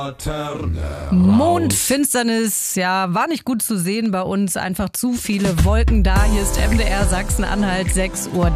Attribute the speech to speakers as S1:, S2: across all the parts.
S1: Mondfinsternis, ja, war nicht gut zu sehen bei uns. Einfach zu viele Wolken da. Hier ist MDR Sachsen-Anhalt, 6:20 Uhr.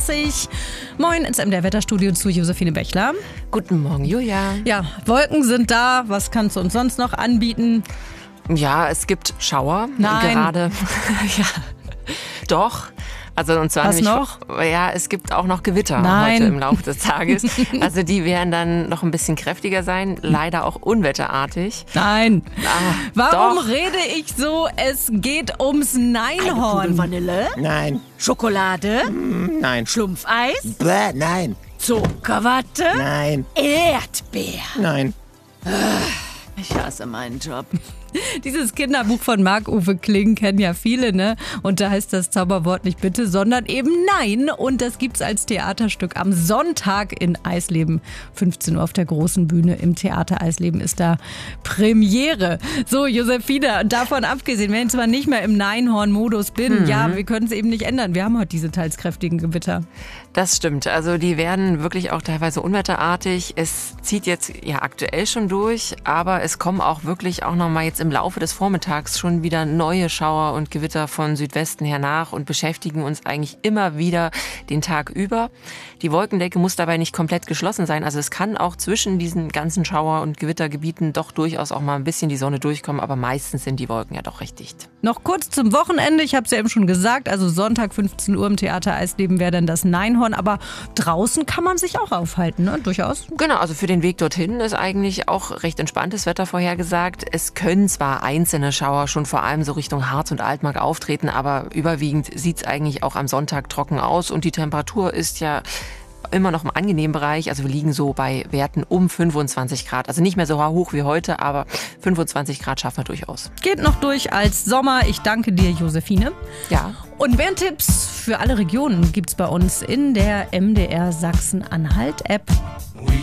S1: Moin ins MDR-Wetterstudio zu Josephine Bechler.
S2: Guten Morgen, Julia.
S1: Ja, Wolken sind da. Was kannst du uns sonst noch anbieten?
S2: Ja, es gibt Schauer.
S1: Nein.
S2: Gerade. Ja, doch. Also und zwar
S1: Was
S2: nämlich,
S1: noch?
S2: Ja, es gibt auch noch Gewitter
S1: Nein.
S2: heute im Laufe des Tages. Also die werden dann noch ein bisschen kräftiger sein, leider auch unwetterartig.
S1: Nein. Warum
S2: doch.
S1: rede ich so? Es geht ums Neinhorn.
S3: Vanille?
S4: Nein.
S3: Schokolade?
S4: Nein.
S3: Schlumpfeis?
S4: Bäh, nein.
S3: Zuckerwatte?
S4: Nein.
S3: Erdbeer?
S4: Nein.
S3: Ich hasse meinen Job.
S1: Dieses Kinderbuch von Marc-Uwe Kling kennen ja viele, ne? Und da heißt das Zauberwort nicht bitte, sondern eben nein. Und das gibt's als Theaterstück am Sonntag in Eisleben. 15 Uhr auf der großen Bühne im Theater Eisleben ist da Premiere. So, Josephine, davon abgesehen, wenn ich zwar nicht mehr im Neinhorn-Modus bin, ja, wir können es eben nicht ändern. Wir haben heute diese teils kräftigen Gewitter.
S2: Das stimmt. Also die werden wirklich auch teilweise unwetterartig. Es zieht jetzt ja aktuell schon durch, aber es kommen auch wirklich auch noch mal jetzt im Laufe des Vormittags schon wieder neue Schauer und Gewitter von Südwesten her nach und beschäftigen uns eigentlich immer wieder den Tag über. Die Wolkendecke muss dabei nicht komplett geschlossen sein. Also es kann auch zwischen diesen ganzen Schauer- und Gewittergebieten doch durchaus auch mal ein bisschen die Sonne durchkommen, aber meistens sind die Wolken ja doch recht dicht.
S1: Noch kurz zum Wochenende, ich habe es ja eben schon gesagt, also Sonntag 15 Uhr im Theater Eisleben wäre dann das Neinhorn, aber draußen kann man sich auch aufhalten, ne? Durchaus.
S2: Genau, also für den Weg dorthin ist eigentlich auch recht entspanntes Wetter vorhergesagt. Es können zwar einzelne Schauer schon vor allem so Richtung Harz und Altmark auftreten, aber überwiegend sieht es eigentlich auch am Sonntag trocken aus und die Temperatur ist ja immer noch im angenehmen Bereich. Also wir liegen so bei Werten um 25 Grad. Also nicht mehr so hoch wie heute, aber 25 Grad schaffen wir durchaus.
S1: Geht noch durch als Sommer. Ich danke dir, Josephine.
S2: Ja.
S1: Und mehr Tipps für alle Regionen gibt's bei uns in der MDR Sachsen-Anhalt-App.